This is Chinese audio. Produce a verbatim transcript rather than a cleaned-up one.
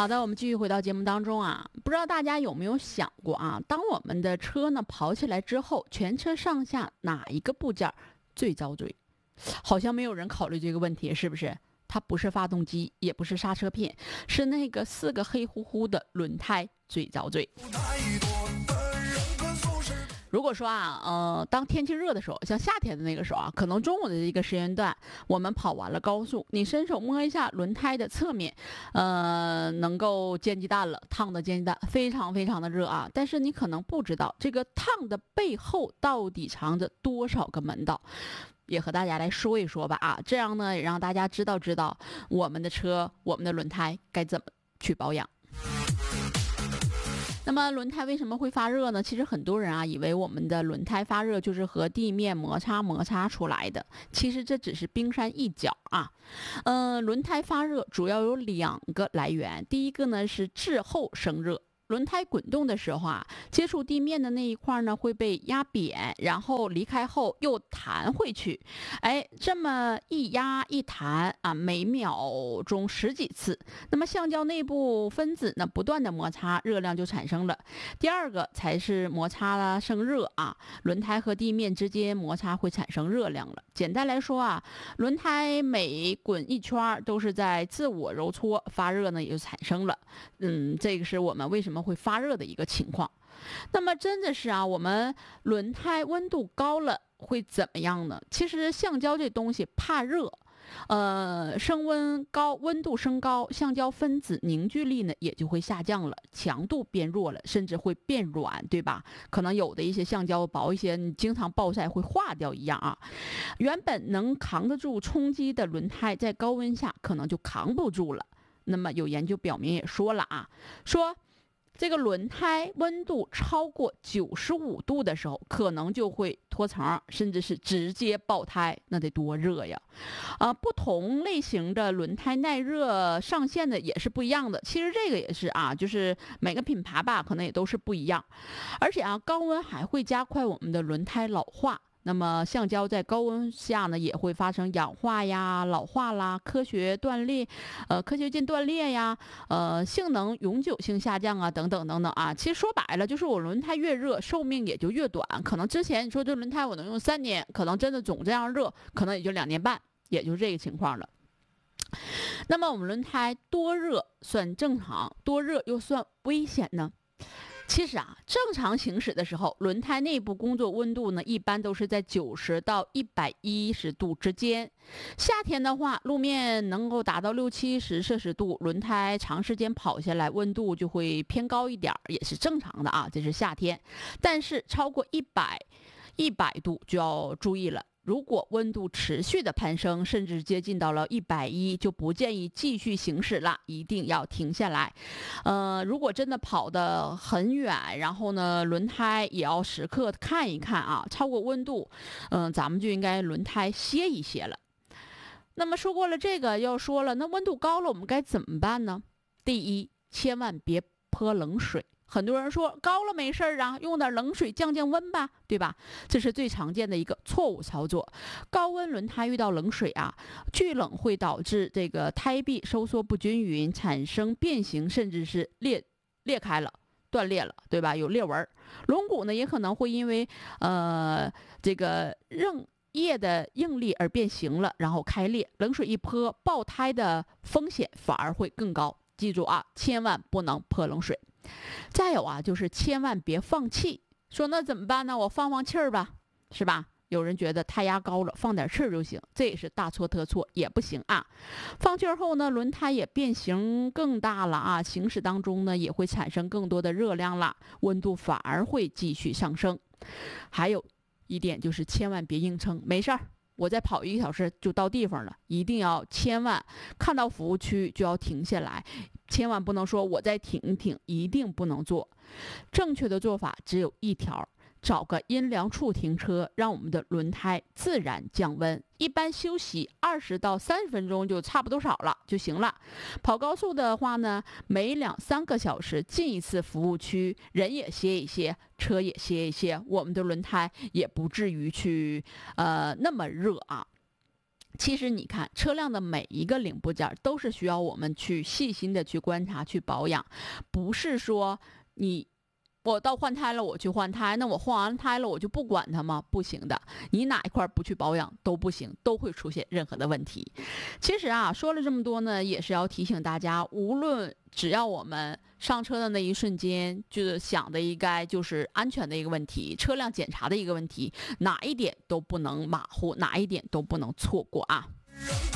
好的，我们继续回到节目当中啊，不知道大家有没有想过啊，当我们的车呢跑起来之后，全车上下哪一个部件最遭罪？好像没有人考虑这个问题，是不是？它不是发动机，也不是刹车片，是那个四个黑乎乎的轮胎最遭罪。如果说啊，呃，当天气热的时候，像夏天的那个时候啊，可能中午的一个时间段，我们跑完了高速，你伸手摸一下轮胎的侧面，呃，能够煎鸡蛋了，烫的煎鸡蛋，非常非常的热啊。但是你可能不知道，这个烫的背后到底藏着多少个门道，也和大家来说一说吧啊，这样呢，也让大家知道知道我们的车，我们的轮胎该怎么去保养。那么轮胎为什么会发热呢？其实很多人啊以为我们的轮胎发热就是和地面摩擦摩擦出来的，其实这只是冰山一角啊。呃，轮胎发热主要有两个来源，第一个呢是滞后生热。轮胎滚动的时候啊，接触地面的那一块呢会被压扁，然后离开后又弹回去，哎，这么一压一弹啊，每秒钟十几次。那么橡胶内部分子呢不断的摩擦，热量就产生了。第二个才是摩擦啦生热啊，轮胎和地面之间摩擦会产生热量了。简单来说啊，轮胎每滚一圈都是在自我揉搓，发热呢也就产生了。嗯，这个是我们为什么会发热的一个情况。那么真的是啊，我们轮胎温度高了会怎么样呢？其实橡胶这东西怕热，呃，升温高，温度升高，橡胶分子凝聚力呢也就会下降了，强度变弱了，甚至会变软，对吧？可能有的一些橡胶薄一些，你经常暴晒会化掉一样啊。原本能扛得住冲击的轮胎，在高温下可能就扛不住了。那么有研究表明也说了啊，说这个轮胎温度超过九十五度的时候，可能就会脱层，甚至是直接爆胎，那得多热呀！啊，不同类型的轮胎耐热上限的也是不一样的。其实这个也是啊，就是每个品牌吧，可能也都是不一样。而且啊，高温还会加快我们的轮胎老化。那么橡胶在高温下呢，也会发生氧化呀、老化啦、科学断裂，呃，科学性断裂呀，呃，性能永久性下降啊，等等等等啊。其实说白了，就是我轮胎越热，寿命也就越短。可能之前你说这轮胎我能用三年，可能真的总这样热，可能也就两年半，也就这个情况了。那么我们轮胎多热算正常，多热又算危险呢？其实啊，正常行驶的时候，轮胎内部工作温度呢，一般都是在九十到一百一十度之间。夏天的话，路面能够达到六七十摄氏度，轮胎长时间跑下来，温度就会偏高一点，也是正常的啊。这是夏天，但是超过一百一百度就要注意了。如果温度持续的攀升，甚至接近到了一百一，就不建议继续行驶了，一定要停下来。呃，如果真的跑得很远，然后呢，轮胎也要时刻看一看啊，超过温度，嗯、呃，咱们就应该轮胎歇一歇了。那么说过了这个，要说了，那温度高了，我们该怎么办呢？第一，千万别泼冷水。很多人说高了没事儿啊，用点冷水降降温吧，对吧？这是最常见的一个错误操作。高温轮胎遇到冷水啊，聚冷会导致这个胎壁收缩不均匀，产生变形，甚至是裂裂开了。断裂了，对吧？有裂纹。轮毂呢，也可能会因为呃这个韧液的应力而变形了，然后开裂。冷水一泼，爆胎的风险反而会更高。记住啊，千万不能泼冷水。再有啊，就是千万别放气。说那怎么办呢？我放放气儿吧，是吧？有人觉得胎压高了，放点气儿就行，这也是大错特错，也不行啊。放气儿后呢，轮胎也变形更大了啊，行驶当中呢也会产生更多的热量了，温度反而会继续上升。还有一点就是千万别硬撑，没事儿，我再跑一个小时就到地方了，一定要千万看到服务区就要停下来。千万不能说我再停一停，一定不能做。正确的做法只有一条，找个阴凉处停车，让我们的轮胎自然降温。一般休息二十到三十分钟就差不多少了就行了。跑高速的话呢，每两三个小时进一次服务区，人也歇一歇，车也歇一歇，我们的轮胎也不至于去呃那么热啊。 其实你看，车辆的每一个零部件都是需要我们去细心的去观察、去保养，不是说你我到换胎了我去换胎，那我换完胎了我就不管它吗？不行的，你哪一块不去保养都不行，都会出现任何的问题。其实啊，说了这么多呢，也是要提醒大家，无论只要我们上车的那一瞬间，就是想的应该就是安全的一个问题，车辆检查的一个问题，哪一点都不能马虎，哪一点都不能错过啊。